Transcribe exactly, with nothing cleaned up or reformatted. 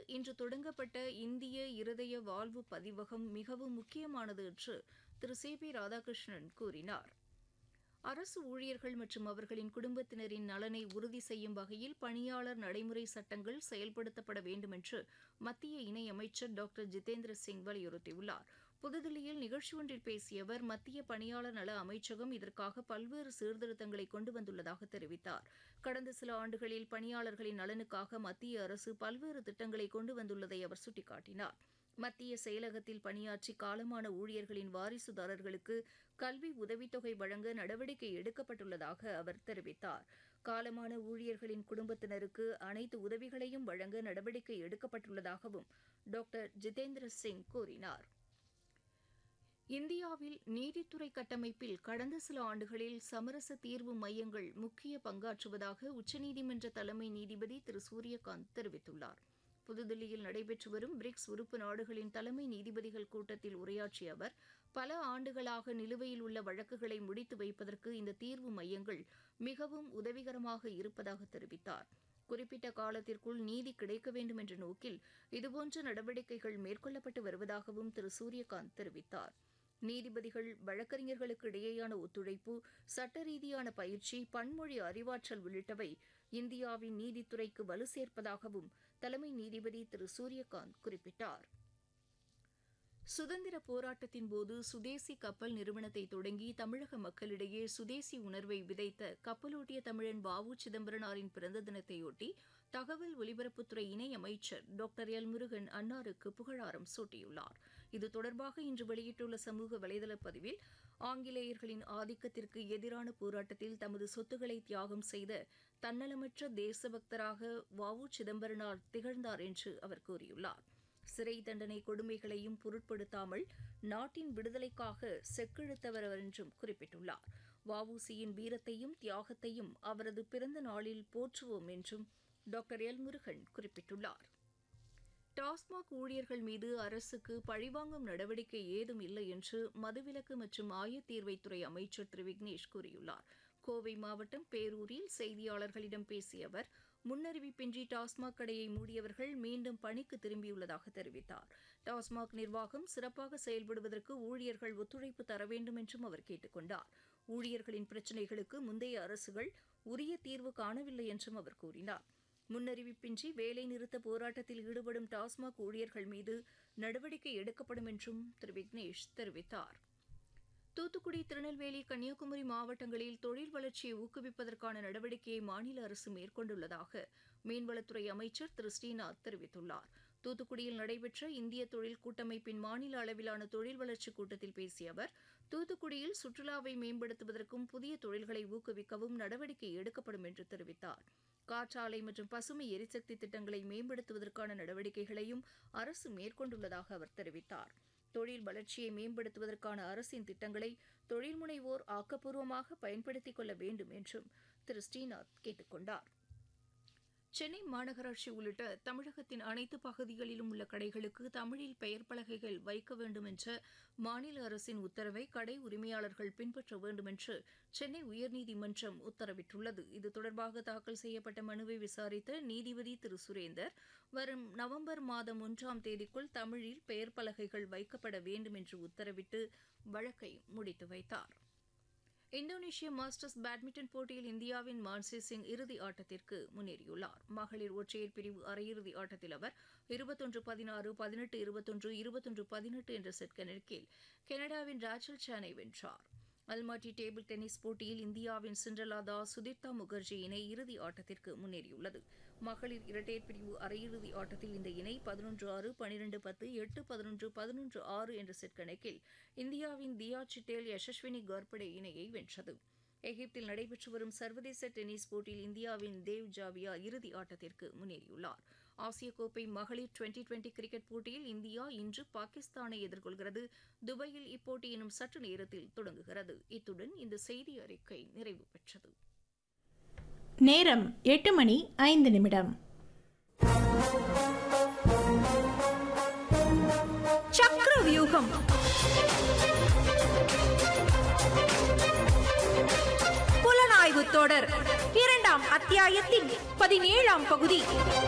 இன்று தொடங்கப்பட்ட இந்திய இருதய வாழ்வு பதிவகம் மிகவும் முக்கியமானது என்று திரு சி பி ராதாகிருஷ்ணன் கூறினார். அரசு ஊழியர்கள் மற்றும் அவர்களின் குடும்பத்தினரின் நலனை உறுதி செய்யும் வகையில் பணியாளர் நடைமுறை சட்டங்கள் செயல்படுத்தப்பட வேண்டும் என்று மத்திய இணையமைச்சர் டாக்டர் ஜிதேந்திர சிங் வலியுறுத்தியுள்ளார். புதுதில்லியில் நிகழ்ச்சி ஒன்றில் பேசிய அவர் மத்திய பணியாளர் நல அமைச்சகம் இதற்காக பல்வேறு சீர்திருத்தங்களை கொண்டு வந்துள்ளதாக தெரிவித்தார். கடந்த சில ஆண்டுகளில் பணியாளர்களின் நலனுக்காக மத்திய அரசு பல்வேறு திட்டங்களை கொண்டு வந்துள்ளதை அவர் சுட்டிக்காட்டினார். மத்திய செயலகத்தில் பணியாற்றி காலமான ஊழியர்களின் வாரிசுதாரர்களுக்கு கல்வி உதவித்தொகை வழங்க நடவடிக்கை எடுக்கப்பட்டுள்ளதாக அவர் தெரிவித்தார். காலமான ஊழியர்களின் குடும்பத்தினருக்கு அனைத்து உதவிகளையும் வழங்க நடவடிக்கை எடுக்கப்பட்டுள்ளதாகவும் டாக்டர் ஜிதேந்திர சிங் கூறினார். இந்தியாவில் நீதித்துறை கட்டமைப்பில் கடந்த சில ஆண்டுகளில் சமரச தீர்வு மையங்கள் முக்கிய பங்காற்றுவதாக உச்சநீதிமன்ற தலைமை நீதிபதி திரு சூரியகாந்த் தெரிவித்துள்ளார். புதுதில்லியில் நடைபெற்று வரும் பிரிக்ஸ் உறுப்பு நாடுகளின் தலைமை நீதிபதிகள் கூட்டத்தில் உரையாற்றிய அவர் பல ஆண்டுகளாக நிலுவையில் உள்ள வழக்குகளை முடித்து வைப்பதற்கு இந்த தீர்வு மையங்கள் மிகவும் உதவிகரமாக இருப்பதாக தெரிவித்தார். குறிப்பிட்ட காலத்திற்குள் நீதி கிடைக்க வேண்டும் என்ற நோக்கில் இதுபோன்ற நடவடிக்கைகள் மேற்கொள்ளப்பட்டு வருவதாகவும் திரு சூரியகாந்த் தெரிவித்தார். நீதிபதிகள் வழக்கறிஞர்களுக்கு இடையேயான ஒத்துழைப்பு, சட்ட ரீதியான பயிற்சி, பன்மொழி அறிவாற்றல் உள்ளிட்டவை இந்தியாவின் நீதித்துறைக்கு வலு சேர்ப்பதாகவும் தலைமை நீதிபதி திரு சூரியகாந்த் குறிப்பிட்டார். சுதந்திர போராட்டத்தின் போது சுதேசி கப்பல் நிறுவனத்தை தொடங்கி தமிழக மக்களிடையே சுதேசி உணர்வை விதைத்த கப்பலோட்டிய தமிழன் வ உ சிதம்பரனாரின் பிறந்த தினத்தையொட்டி தகவல் ஒலிபரப்புத்துறை இணையமைச்சர் டாக்டர் எல் முருகன் அன்னாருக்கு புகழாரம் சூட்டியுள்ளார். இது தொடர்பாக இன்று வெளியிட்டுள்ள சமூக வலைதள பதிவில் ஆங்கிலேயர்களின் ஆதிக்கத்திற்கு எதிரான போராட்டத்தில் தமது சொத்துக்களை தியாகம் செய்த தன்னலமற்ற தேசபக்தராக வ உ சிதம்பரனார் திகழ்ந்தார் என்று அவர் கூறியுள்ளார். சிறை தண்டனை கொடுமைகளையும் பொருட்படுத்தாமல் நாட்டின் விடுதலைக்காக செக்கெழுத்தவர் என்றும் குறிப்பிட்டுள்ளார். வ உ சியின் வீரத்தையும் தியாகத்தையும் அவரது பிறந்த நாளில் போற்றுவோம் என்றும் டாக்டர் எல் முருகன் குறிப்பிட்டுள்ளார். டாஸ்மாக் ஊழியர்கள் மீது அரசுக்கு பழிவாங்கும் நடவடிக்கை ஏதும் இல்லை என்று மதுவிலக்கு மற்றும் ஆயத்தீர்வைத்துறை அமைச்சர் திரு விக்னேஷ் கூறியுள்ளார். கோவை மாவட்டம் பேரூரில் செய்தியாளர்களிடம் பேசிய அவர் முன்னறிவிப்பின்றி டாஸ்மாக் கடையை மூடியவர்கள் மீண்டும் பணிக்கு திரும்பியுள்ளதாக தெரிவித்தார். டாஸ்மாக் நிர்வாகம் சிறப்பாக செயல்படுவதற்கு ஊழியர்கள் ஒத்துழைப்பு தர வேண்டும் என்றும் அவர் கேட்டுக் கொண்டார். ஊழியர்களின் பிரச்சினைகளுக்கு முந்தைய அரசுகள் உரிய தீர்வு காணவில்லை என்றும் அவர் கூறினார். முன்னறிவிப்பின்றி வேலைநிறுத்த போராட்டத்தில் ஈடுபடும் டாஸ்மாக் ஊழியர்கள் மீது நடவடிக்கை எடுக்கப்படும் என்றும் திரு விக்னேஷ் தெரிவித்தார். தூத்துக்குடி, திருநெல்வேலி, கன்னியாகுமரி மாவட்டங்களில் தொழில் வளர்ச்சியை ஊக்குவிப்பதற்கான நடவடிக்கையை மாநில அரசு மேற்கொண்டுள்ளதாக மீன்வளத்துறை அமைச்சர் திரு ஸ்ரீநாத் தெரிவித்துள்ளார். தூத்துக்குடியில் நடைபெற்ற இந்திய தொழில் கூட்டமைப்பின் மாநில அளவிலான தொழில் வளர்ச்சிக் கூட்டத்தில் பேசிய அவர் தூத்துக்குடியில் சுற்றுலாவை மேம்படுத்துவதற்கும் புதிய தொழில்களை ஊக்குவிக்கவும் நடவடிக்கை எடுக்கப்படும் என்று தெரிவித்தார். காற்றாலை மற்றும் பசுமை எரிசக்தி திட்டங்களை மேம்படுத்துவதற்கான நடவடிக்கைகளையும் அரசு மேற்கொண்டுள்ளதாக அவர் தெரிவித்தார். தொழில் வளர்ச்சியை மேம்படுத்துவதற்கான அரசின் திட்டங்களை தொழில் முனைவோர் ஆக்கப்பூர்வமாக பயன்படுத்திக் கொள்ள வேண்டும் என்றும் திரு ஸ்ரீநாத் கேட்டுக் கொண்டார். சென்னை மாநகராட்சி உள்ளிட்ட தமிழகத்தின் அனைத்து பகுதிகளிலும் உள்ள கடைகளுக்கு தமிழில் பெயர் பலகைகள் வைக்க வேண்டும் என்ற மாநில அரசின் உத்தரவை கடை உரிமையாளர்கள் பின்பற்ற வேண்டும் என்று சென்னை உயர்நீதிமன்றம் உத்தரவிட்டுள்ளது. இது தொடர்பாக தாக்கல் செய்யப்பட்ட மனுவை விசாரித்த நீதிபதி திரு சுரேந்தர் வரும் நவம்பர் மாதம் ஒன்றாம் தேதிக்குள் தமிழில் பெயர் பலகைகள் வைக்கப்பட வேண்டும் என்று உத்தரவிட்டு வழக்கை முடித்து வைத்தார். இந்தோனேஷிய மாஸ்டர்ஸ் பேட்மிண்டன் போட்டியில் இந்தியாவின் மான்சி சிங் இறுதி ஆட்டத்திற்கு முன்னேறியுள்ளார். மகளிர் ஒற்றையர் பிரிவு அரையிறுதி ஆட்டத்தில் அவர் இருபத்தொன்று பதினாறு, பதினெட்டு இருபத்தொன்று, இருபத்தொன்று பதினெட்டு என்ற செட் கணக்கில் கனடாவின் ராச்சல் சானை வென்றார். அல்மாட்டி டேபிள் டென்னிஸ் போட்டியில் இந்தியாவின் சிண்ட்ரலா தாஸ், சுதீப்தா முகர்ஜி இணை இறுதி ஆட்டத்திற்கு முன்னேறியுள்ளது. மகளிர் இரட்டையர் பிரிவு அரையிறுதி ஆட்டத்தில் இந்த இணை பதினொன்று ஆறு, பனிரெண்டு பத்து, எட்டு பதினொன்று, பதினொன்று ஆறு என்ற செட் கணக்கில் இந்தியாவின் தியா சிட்டேல், யசஸ்வினி கார்படே இணையை வென்றது. எகிப்தில் நடைபெற்று வரும் சர்வதேச டென்னிஸ் போட்டியில் இந்தியாவின் தேவ் ஜாவியா இறுதி ஆட்டத்திற்கு முன்னேறியுள்ளார். ஆசிய கோப்பை மகளிர் டுவெண்டி டுவெண்டி கிரிக்கெட் போட்டியில் இந்தியா இன்று பாகிஸ்தானை எதிர்கொள்கிறது. துபாயில் இப்போட்டி இன்னும் சற்று நேரத்தில் தொடங்குகிறது. இத்துடன் இந்த செய்தி அறிக்கை நிறைவு பெற்றது. நேரம் எட்டு மணி ஐந்து நிமிடம். சக்கரவியூகம் புலனாய்வு தொடர் இரண்டாம் அத்தியாயத்தின் பதினேழாம் பகுதி.